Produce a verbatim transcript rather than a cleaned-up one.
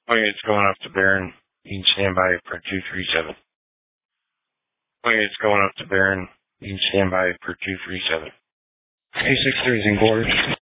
Okay, it's going up to Baron. You can stand by for two three seven. Okay, it's going up to Baron. You can stand by for two three seven. A six three is in quarters.